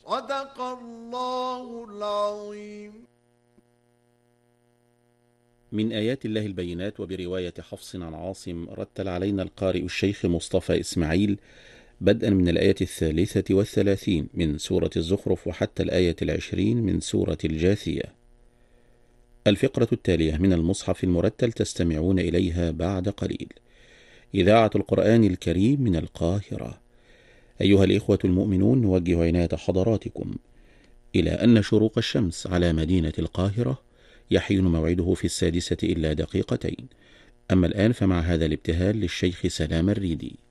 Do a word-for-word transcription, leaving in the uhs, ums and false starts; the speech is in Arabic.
صدق الله العظيم. من آيات الله البينات، وبرواية حفص عن عاصم، رتل علينا القارئ الشيخ مصطفى إسماعيل بدءا من الآية الثالثة والثلاثين من سورة الزخرف وحتى الآية العشرين من سورة الجاثية. الفقرة التالية من المصحف المرتل تستمعون إليها بعد قليل. إذاعة القرآن الكريم من القاهرة. أيها الإخوة المؤمنون، نوجه عناية حضراتكم إلى أن شروق الشمس على مدينة القاهرة يحين موعده في السادسة إلا دقيقتين. أما الآن فمع هذا الابتهال للشيخ سلام الريدي.